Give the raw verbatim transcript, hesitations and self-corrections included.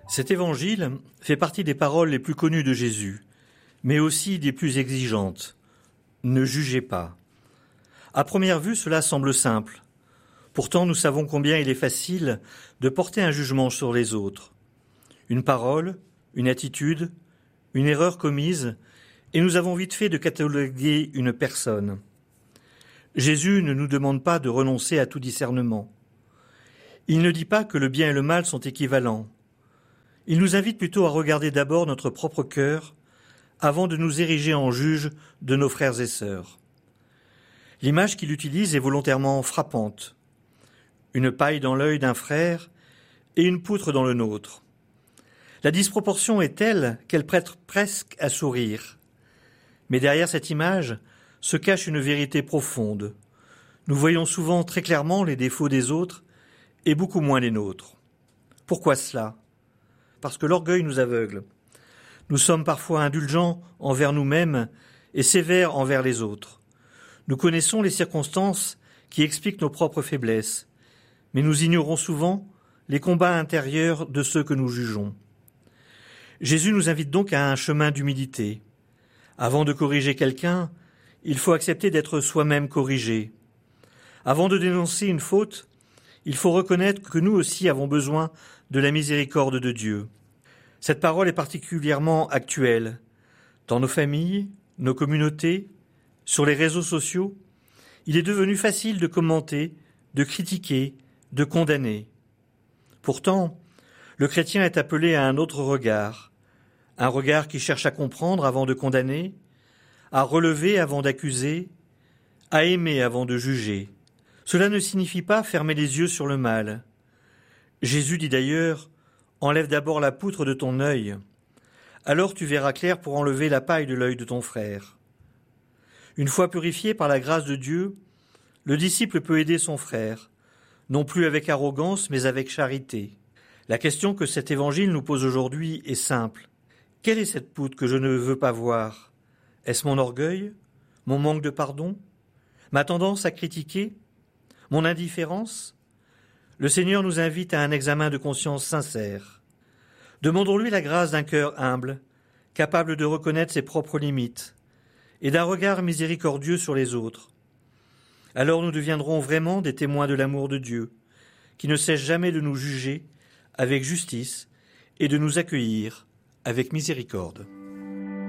Cet évangile fait partie des paroles les plus connues de Jésus, mais aussi des plus exigeantes. Ne jugez pas. À première vue, cela semble simple. Pourtant, nous savons combien il est facile de porter un jugement sur les autres. Une parole, une attitude, une erreur commise, et nous avons vite fait de cataloguer une personne. Jésus ne nous demande pas de renoncer à tout discernement. Il ne dit pas que le bien et le mal sont équivalents. Il nous invite plutôt à regarder d'abord notre propre cœur avant de nous ériger en juge de nos frères et sœurs. L'image qu'il utilise est volontairement frappante. Une paille dans l'œil d'un frère et une poutre dans le nôtre. La disproportion est telle qu'elle prête presque à sourire. Mais derrière cette image se cache une vérité profonde. Nous voyons souvent très clairement les défauts des autres et beaucoup moins les nôtres. Pourquoi cela ? Parce que l'orgueil nous aveugle. Nous sommes parfois indulgents envers nous-mêmes et sévères envers les autres. Nous connaissons les circonstances qui expliquent nos propres faiblesses, mais nous ignorons souvent les combats intérieurs de ceux que nous jugeons. Jésus nous invite donc à un chemin d'humilité. Avant de corriger quelqu'un, il faut accepter d'être soi-même corrigé. Avant de dénoncer une faute, il faut reconnaître que nous aussi avons besoin de la miséricorde de Dieu. Cette parole est particulièrement actuelle. Dans nos familles, nos communautés, sur les réseaux sociaux, il est devenu facile de commenter, de critiquer, de condamner. Pourtant, le chrétien est appelé à un autre regard, un regard qui cherche à comprendre avant de condamner, à relever avant d'accuser, à aimer avant de juger. Cela ne signifie pas fermer les yeux sur le mal. Jésus dit d'ailleurs « Enlève d'abord la poutre de ton œil, alors tu verras clair pour enlever la paille de l'œil de ton frère. » Une fois purifié par la grâce de Dieu, le disciple peut aider son frère, non plus avec arrogance mais avec charité. La question que cet évangile nous pose aujourd'hui est simple. Quelle est cette poutre que je ne veux pas voir ? Est-ce mon orgueil ? Mon manque de pardon ? Ma tendance à critiquer ? Mon indifférence ? Le Seigneur nous invite à un examen de conscience sincère. Demandons-lui la grâce d'un cœur humble, capable de reconnaître ses propres limites, et d'un regard miséricordieux sur les autres. Alors nous deviendrons vraiment des témoins de l'amour de Dieu, qui ne cesse jamais de nous juger avec justice et de nous accueillir avec miséricorde.